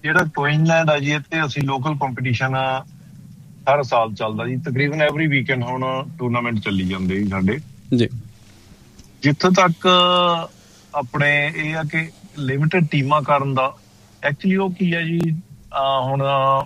ਜਿਹੜਾ ਕੁਈਨਲੈਂਡ ਆ ਜੀ, ਇੱਥੇ ਅਸੀਂ ਲੋਕਲ ਕੰਪੀਟੀਸ਼ਨ ਹਰ ਸਾਲ ਚੱਲਦਾ ਜੀ, ਤਕਰੀਬਨ ਐਵਰੀ ਵੀਕਐਂਡ ਹੁਣ ਟੂਰਨਾਮੈਂਟ ਚੱਲੀ ਜਾਂਦੇ ਜੀ ਸਾਡੇ ਜੀ। ਜਿੱਥੋਂ ਤੱਕ ਆਪਣੇ ਇਹ ਆ ਕਿ ਲਿਮਿਟਡ ਟੀਮਾਂ ਕਰਨ ਦਾ, ਐਕਚੁਅਲੀ ਉਹ ਕੀ ਹੈ ਜੀ, ਹੁਣ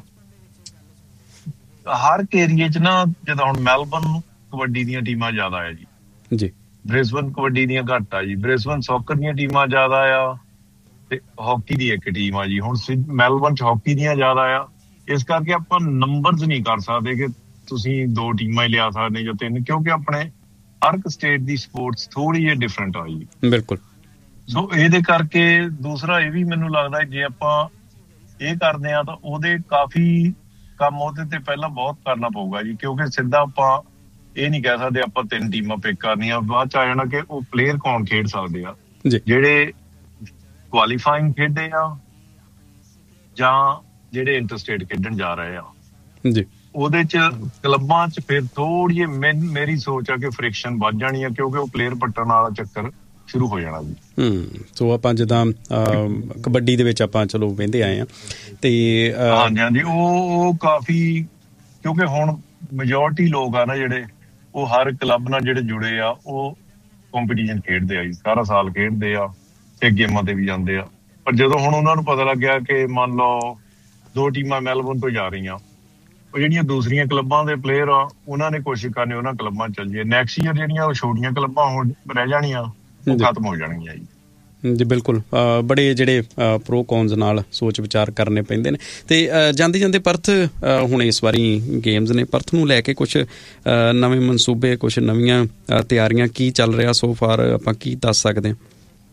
ਹਰ ਏਰੀਏ 'ਚ ਨਾ, ਜਿੱਦਾਂ ਹੁਣ ਮੈਲਬਰਨ ਕਬੱਡੀ ਦੀਆਂ ਟੀਮਾਂ ਜ਼ਿਆਦਾ ਆ ਜੀ, ਬ੍ਰਿਸਬਨ ਕਬੱਡੀ ਦੀਆਂ ਘੱਟ ਆ ਜੀ, ਬ੍ਰਿਸਬਨ ਸੌਕਰ ਦੀਆਂ ਟੀਮਾਂ ਜ਼ਿਆਦਾ ਆ, ਤੇ ਹਾਕੀ ਦੀ ਇੱਕ ਟੀਮ ਆ ਜੀ। ਹੁਣ ਮੈਲਬਰਨ 'ਚ ਹਾਕੀ ਦੀਆਂ ਜ਼ਿਆਦਾ ਆ, ਇਸ ਕਰਕੇ ਆਪਾਂ ਨੰਬਰਸ ਨਹੀਂ ਕਰ ਸਕਦੇ ਕਿ ਤੁਸੀਂ 2 ਟੀਮਾਂ ਹੀ ਲਿਆ ਸਕਦੇ ਜਾਂ 3, ਕਿਉਂਕਿ ਆਪਣੇ ਹਰ ਇੱਕ ਸਟੇਟ ਦੀ ਸਪੋਰਟਸ ਥੋੜੀ ਜਿਹੀ ਡਿਫਰੈਂਟ ਆ ਜੀ। ਬਿਲਕੁਲ। ਸੋ ਇਹਦੇ ਕਰਕੇ ਦੂਸਰਾ ਇਹ ਵੀ ਮੈਨੂੰ ਲੱਗਦਾ ਜੇ ਆਪਾਂ ਇਹ ਕਰਦੇ ਹਾਂ ਤਾਂ ਉਹਦੇ ਕਾਫੀ ਕੰਮ ਉਹਦੇ ਤੇ ਪਹਿਲਾਂ ਬਹੁਤ ਕਰਨਾ ਪਊਗਾ ਜੀ, ਕਿਉਂਕਿ ਸਿੱਧਾ ਆਪਾਂ ਇਹ ਨਹੀਂ ਕਹਿ ਸਕਦੇ ਆਪਾਂ 3 ਟੀਮਾਂ ਪਿਕ ਕਰਨੀਆਂ, ਬਾਅਦ ਚ ਆ ਜਾਣਾ ਕਿ ਉਹ ਪਲੇਅਰ ਕੌਣ ਖੇਡ ਸਕਦੇ ਆ ਜਿਹੜੇ ਕੁਆਲੀਫਾਈਂਗ ਖੇਡੇ ਆ ਜਾਂ ਜਿਹੜੇ ਇੰਟਰਸਟੇਟ ਖੇਡਣ ਜਾ ਰਹੇ ਆ ਜੀ। ਉਹਦੇ ਚ ਕਲੱਬਾਂ ਚ ਫਿਰ ਥੋੜੀ ਜਿਹੀ ਮੇਰੀ ਸੋਚ ਆ ਕਿ ਫ੍ਰਿਕਸ਼ਨ ਵੱਧ ਜਾਣੀ ਆ, ਕਿਉਂਕਿ ਉਹ ਪਲੇਅਰ ਪੱਟਣ ਵਾਲਾ ਚੱਕਰ ਸ਼ੁਰੂ ਹੋ ਜਾਣਾ ਜੀ। ਸੋ ਆਪਾਂ ਜਿੱਦਾਂ ਕਬੱਡੀ ਦੇ ਵਿੱਚ ਆਪਾਂ ਚਲੋ ਵਹਿੰਦੇ ਆਏ ਆ ਤੇ ਹਾਂਜੀ ਉਹ ਕਾਫੀ, ਕਿਉਂਕਿ ਹੁਣ ਮੈਜੋਰਟੀ ਲੋਕ ਆ ਨਾ ਜਿਹੜੇ ਉਹ ਹਰ ਕਲੱਬ ਨਾਲ ਜਿਹੜੇ ਜੁੜੇ ਆ ਉਹ ਕੰਪੀਟੀਸ਼ਨ ਖੇਡਦੇ ਆ ਜੀ, ਸਾਰਾ ਸਾਲ ਖੇਡਦੇ ਆ ਤੇ ਗੇਮਾਂ ਤੇ ਵੀ ਜਾਂਦੇ ਆ। ਪਰ ਜਦੋਂ ਹੁਣ ਉਹਨਾਂ ਨੂੰ ਪਤਾ ਲੱਗਿਆ ਕਿ ਮੰਨ ਲਓ 2 ਟੀਮਾਂ ਮੈਲਬਰਨ ਤੋਂ ਜਾ ਰਹੀਆਂ, ਉਹ ਜਿਹੜੀਆਂ ਦੂਸਰੀਆਂ ਕਲੱਬਾਂ ਦੇ ਪਲੇਅਰ ਆ ਉਹਨਾਂ ਨੇ ਕੋਸ਼ਿਸ਼ ਕਰਨੀ ਉਹਨਾਂ ਕਲੱਬਾਂ ਚੱਲ ਜਾਈਏ, ਨੈਕਸਟ ਈਅਰ ਜਿਹੜੀਆਂ ਉਹ ਛੋਟੀਆਂ ਕਲੱਬਾਂ ਹੁਣ ਰਹਿ ਜਾਣੀਆਂ ਉਹ ਖਤਮ ਹੋ ਜਾਣਗੀਆਂ ਜੀ। ਜੀ ਬਿਲਕੁਲ। ਬੜੇ ਜਿਹੜੇ ਪ੍ਰੋ ਕੌਨਸ ਨਾਲ ਸੋਚ ਵਿਚਾਰ ਕਰਨੇ ਪੈਂਦੇ ਨੇ। ਤੇ ਜਾਂਦੇ ਜਾਂਦੇ ਪਰਥ ਹੁਣ ਇਸ ਵਾਰੀ ਗੇਮਸ ਨੇ, ਪਰਥ ਨੂੰ ਲੈ ਕੇ ਕੁਛ ਨਵੇਂ ਮਨਸੂਬੇ, ਕੁਛ ਨਵੀਆਂ ਤਿਆਰੀਆਂ, ਕੀ ਚੱਲ ਰਿਹਾ ਸੋ ਫਾਰ, ਆਪਾਂ ਕੀ ਦੱਸ ਸਕਦੇ ਹਾਂ?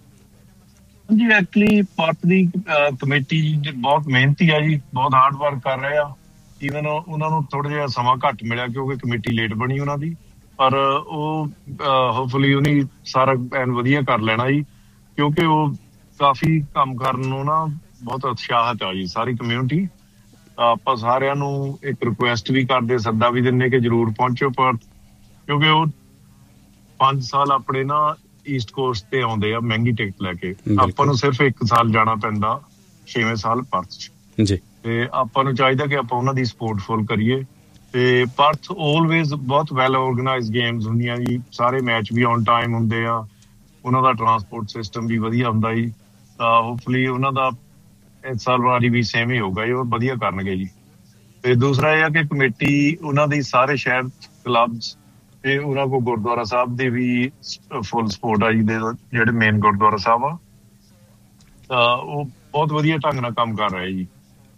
ਜੀ ਐਕਚੁਅਲੀ ਪਰਥ ਦੀ ਕਮੇਟੀ ਬਹੁਤ ਮਿਹਨਤੀ ਆ ਜੀ, ਬਹੁਤ ਹਾਰਡ ਵਰਕ ਕਰ ਰਹੇ ਆ। ਈਵਨ ਉਹਨਾਂ ਨੂੰ ਥੋੜਾ ਜਿਹਾ ਸਮਾਂ ਘੱਟ ਮਿਲਿਆ ਕਿਉਂਕਿ ਕਮੇਟੀ ਲੇਟ ਬਣੀ ਉਹਨਾਂ ਦੀ, ਪਰ ਉਹ ਹੋਪਫੁਲੀ ਉਹਨੇ ਸਾਰਾ ਐਨ ਵਧੀਆ ਕਰ ਲੈਣਾ ਜੀ, ਕਿਉਂਕਿ ਉਹ ਕਾਫੀ ਕੰਮ ਕਰਨ ਨੂੰ ਨਾ ਬਹੁਤ ਉਤਸ਼ਾਹਿਤ ਆ ਜੀ ਸਾਰੀ ਕਮਿਊਨਿਟੀ। ਆਪਾਂ ਸਾਰਿਆਂ ਨੂੰ ਇੱਕ ਰਿਕੁਐਸਟ ਵੀ ਕਰਦੇ, ਸੱਦਾ ਵੀ ਦਿੰਦੇ ਕਿ ਜ਼ਰੂਰ ਪਹੁੰਚੋ ਪਰਥ, ਕਿਉਂਕਿ ਉਹ 5 ਸਾਲ ਆਪਣੇ ਨਾ ਈਸਟ ਕੋਸਟ ਤੇ ਆਉਂਦੇ ਆ ਮਹਿੰਗੀ ਟਿਕਟ ਲੈ ਕੇ, ਆਪਾਂ ਨੂੰ ਸਿਰਫ 1 ਸਾਲ ਜਾਣਾ ਪੈਂਦਾ 6ਵੇਂ ਸਾਲ ਪਰਥ 'ਚ ਜੀ। ਤੇ ਆਪਾਂ ਨੂੰ ਚਾਹੀਦਾ ਕਿ ਆਪਾਂ ਉਹਨਾਂ ਦੀ ਸਪੋਰਟ ਫੁੱਲ ਕਰੀਏ। ਤੇ ਪਰਥ ਆਲਵੇਜ਼ ਬਹੁਤ ਵੈਲ ਆਰਗੇਨਾਈਜ਼ਡ ਗੇਮਸ ਹੁੰਦੀਆਂ ਜੀ, ਸਾਰੇ ਮੈਚ ਵੀ ਔਨ ਟਾਈਮ ਹੁੰਦੇ ਆ, ਉਹਨਾਂ ਦਾ ਟਰਾਂਸਪੋਰਟ ਸਿਸਟਮ ਵੀ ਵਧੀਆ ਹੁੰਦਾ ਜੀ। ਤਾਂ ਹੋਪਫੁਲੀ ਉਹਨਾਂ ਦਾ ਇਸ ਸਾਲ ਵਾਰੀ ਵੀ ਸੇਮ ਹੀ ਹੋਊਗਾ ਜੀ, ਉਹ ਵਧੀਆ ਕਰਨਗੇ ਜੀ। ਤੇ ਦੂਸਰਾ ਇਹ ਆ ਕਿ ਕਮੇਟੀ ਉਹਨਾਂ ਦੀ ਸਾਰੇ ਸ਼ਹਿਰ ਕਲੱਬਸ ਤੇ ਉਹਨਾਂ ਕੋਲ ਗੁਰਦੁਆਰਾ ਸਾਹਿਬ ਦੀ ਵੀ ਫੁੱਲ ਸਪੋਰਟ ਆ ਜੀ, ਦੇ ਜਿਹੜੇ ਮੇਨ ਗੁਰਦੁਆਰਾ ਸਾਹਿਬ ਆ, ਤਾਂ ਉਹ ਬਹੁਤ ਵਧੀਆ ਢੰਗ ਨਾਲ ਕੰਮ ਕਰ ਰਹੇ ਜੀ।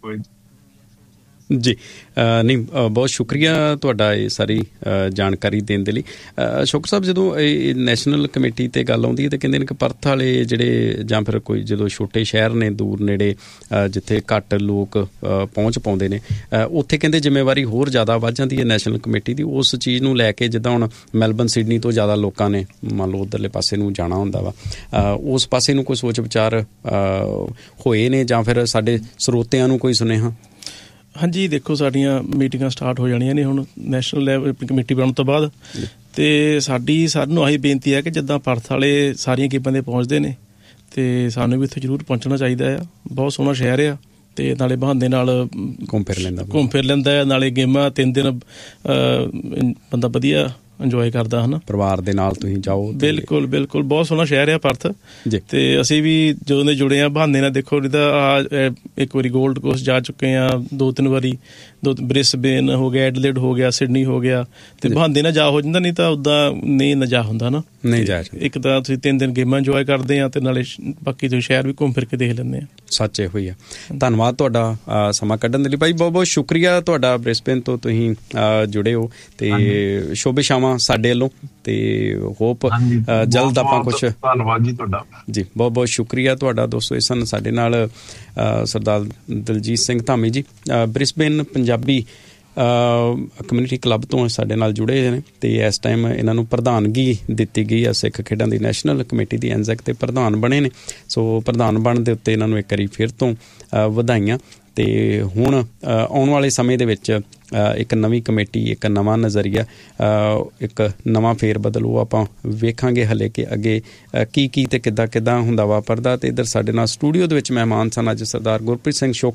ਜੀ ਨਹੀਂ, ਬਹੁਤ ਸ਼ੁਕਰੀਆ ਤੁਹਾਡਾ ਇਹ ਸਾਰੀ ਜਾਣਕਾਰੀ ਦੇਣ ਦੇ ਲਈ। ਸ਼ੁਕਰ ਸਾਹਿਬ, ਜਦੋਂ ਇਹ ਨੈਸ਼ਨਲ ਕਮੇਟੀ 'ਤੇ ਗੱਲ ਆਉਂਦੀ ਹੈ ਤਾਂ ਕਹਿੰਦੇ ਨੇ ਕਿ ਪਰਥ ਵਾਲੇ ਜਿਹੜੇ ਜਾਂ ਫਿਰ ਕੋਈ ਜਦੋਂ ਛੋਟੇ ਸ਼ਹਿਰ ਨੇ ਦੂਰ ਨੇੜੇ ਜਿੱਥੇ ਘੱਟ ਲੋਕ ਪਹੁੰਚ ਪਾਉਂਦੇ ਨੇ, ਉੱਥੇ ਕਹਿੰਦੇ ਜ਼ਿੰਮੇਵਾਰੀ ਹੋਰ ਜ਼ਿਆਦਾ ਵੱਧ ਜਾਂਦੀ ਹੈ ਨੈਸ਼ਨਲ ਕਮੇਟੀ ਦੀ ਉਸ ਚੀਜ਼ ਨੂੰ ਲੈ ਕੇ। ਜਿੱਦਾਂ ਹੁਣ ਮੈਲਬਰਨ ਸਿਡਨੀ ਤੋਂ ਜ਼ਿਆਦਾ ਲੋਕਾਂ ਨੇ ਮੰਨ ਲਓ ਉੱਧਰਲੇ ਪਾਸੇ ਨੂੰ ਜਾਣਾ ਹੁੰਦਾ ਵਾ, ਉਸ ਪਾਸੇ ਨੂੰ ਕੋਈ ਸੋਚ ਵਿਚਾਰ ਹੋਏ ਨੇ ਜਾਂ ਫਿਰ ਸਾਡੇ ਸਰੋਤਿਆਂ ਨੂੰ ਕੋਈ ਸੁਨੇਹਾ? ਹਾਂਜੀ, ਦੇਖੋ ਸਾਡੀਆਂ ਮੀਟਿੰਗਾਂ ਸਟਾਰਟ ਹੋ ਜਾਣੀਆਂ ਨੇ ਹੁਣ ਨੈਸ਼ਨਲ ਲੈਵਲ ਕਮੇਟੀ ਬਣਨ ਤੋਂ ਬਾਅਦ, ਅਤੇ ਸਾਨੂੰ ਆਹੀ ਬੇਨਤੀ ਹੈ ਕਿ ਜਿੱਦਾਂ ਪਰਥ ਵਾਲੇ ਸਾਰੀਆਂ ਗੇਮਾਂ 'ਤੇ ਪਹੁੰਚਦੇ ਨੇ ਅਤੇ ਸਾਨੂੰ ਵੀ ਉੱਥੇ ਜ਼ਰੂਰ ਪਹੁੰਚਣਾ ਚਾਹੀਦਾ ਆ। ਬਹੁਤ ਸੋਹਣਾ ਸ਼ਹਿਰ ਆ ਅਤੇ ਨਾਲੇ ਬਹਾਨੇ ਨਾਲ ਘੁੰਮ ਫਿਰ ਲੈਂਦਾ, ਨਾਲੇ ਗੇਮਾਂ 3 ਦਿਨ ਬੰਦਾ ਵਧੀਆ ਇੰਜੋਏ ਕਰਦਾ ਹੈ ਨਾ, ਪਰਿਵਾਰ ਦੇ ਨਾਲ ਤੁਸੀਂ ਜਾਓ। ਬਿਲਕੁਲ ਬਿਲਕੁਲ, ਬਹੁਤ ਸੋਹਣਾ ਸ਼ਹਿਰ ਆ ਪਰਥ। ਅਤੇ ਅਸੀਂ ਵੀ ਜਦੋਂ ਦੇ ਜੁੜੇ ਹਾਂ ਬਹਾਨੇ ਨਾਲ, ਦੇਖੋ ਜਿੱਦਾਂ ਇੱਕ ਵਾਰੀ ਗੋਲਡ ਕੋਸਟ ਜਾ ਚੁੱਕੇ ਹਾਂ, 2-3 ਵਾਰੀ, ਬ੍ਰਿਸਬੇਨ ਹੋ ਗਿਆ, ਐਡਲੇਡ ਹੋ ਗਿਆ, ਸਿਡਨੀ ਹੋ ਗਿਆ, ਅਤੇ ਬਹਾਨੇ ਨਾਲ ਜਾ ਹੋ ਜਾਂਦਾ, ਨਹੀਂ ਤਾਂ ਉੱਦਾਂ ਨਹੀਂ ਨਾ ਜਾ ਹੁੰਦਾ ਨਾ, ਨਹੀਂ ਜਾ। ਇੱਕ ਤਾਂ ਤੁਸੀਂ 3 ਦਿਨ ਗੇਮਾਂ ਇੰਜੋਏ ਕਰਦੇ ਆ ਅਤੇ ਨਾਲੇ ਬਾਕੀ ਤੁਸੀਂ ਸ਼ਹਿਰ ਵੀ ਘੁੰਮ ਫਿਰ ਕੇ ਦੇਖ ਲੈਂਦੇ ਆ। ਸੱਚ ਇਹੋ ਹੀ ਆ। ਧੰਨਵਾਦ ਤੁਹਾਡਾ ਸਮਾਂ ਕੱਢਣ ਦੇ ਲਈ ਭਾਈ, ਬਹੁਤ ਬਹੁਤ ਸ਼ੁਕਰੀਆ ਤੁਹਾਡਾ। ਬ੍ਰਿਸਬੇਨ ਤੋਂ ਤੁਸੀਂ ਜੁੜੇ ਹੋ ਅਤੇ ਸ਼ੁਭ ਸ਼ਾਮਾਂ ਸਾਡੇ ਵੱਲੋਂ, ਤੇ ਹੋਪ ਜਲਦ ਆਪਾਂ ਕੁਛ। ਧੰਨਵਾਦ ਜੀ ਤੁਹਾਡਾ ਜੀ, ਬਹੁਤ ਬਹੁਤ ਸ਼ੁਕਰੀਆ ਤੁਹਾਡਾ। ਦੋਸਤੋ, ਇਸ ਸਨ ਸਾਡੇ ਨਾਲ ਸਰਦਾਰ ਦਲਜੀਤ ਸਿੰਘ ਧਾਮੀ ਜੀ, ਬ੍ਰਿਸਬੇਨ ਪੰਜਾਬੀ ਕਮਿਊਨਿਟੀ ਕਲੱਬ ਤੋਂ ਸਾਡੇ ਨਾਲ ਜੁੜੇ ਹੋਏ ਨੇ, ਅਤੇ ਇਸ ਟਾਈਮ ਇਹਨਾਂ ਨੂੰ ਪ੍ਰਧਾਨਗੀ ਦਿੱਤੀ ਗਈ ਆ ਸਿੱਖ ਖੇਡਾਂ ਦੀ ਨੈਸ਼ਨਲ ਕਮੇਟੀ ਦੀ, ਐਨਜ਼ੈਕ ਦੇ ਪ੍ਰਧਾਨ ਬਣੇ ਨੇ। ਸੋ ਪ੍ਰਧਾਨ ਬਣਨ ਦੇ ਉੱਤੇ ਇਹਨਾਂ ਨੂੰ ਇੱਕ ਵਾਰੀ ਫਿਰ ਤੋਂ ਵਧਾਈਆਂ। ਅਤੇ ਹੁਣ ਆਉਣ ਵਾਲੇ ਸਮੇਂ ਦੇ ਵਿੱਚ ਇੱਕ ਨਵੀਂ ਕਮੇਟੀ, ਇੱਕ ਨਵਾਂ ਨਜ਼ਰੀਆ, ਇੱਕ ਨਵਾਂ ਫੇਰ ਬਦਲ ਉਹ ਆਪਾਂ ਵੇਖਾਂਗੇ ਹਲੇ ਕਿ ਅੱਗੇ ਕੀ ਅਤੇ ਕਿੱਦਾਂ ਹੁੰਦਾ ਵਾਪਰਦਾ। ਅਤੇ ਇੱਧਰ ਸਾਡੇ ਨਾਲ ਸਟੂਡੀਓ ਦੇ ਵਿੱਚ ਮਹਿਮਾਨ ਸਨ ਅੱਜ ਸਰਦਾਰ ਗੁਰਪ੍ਰੀਤ ਸਿੰਘ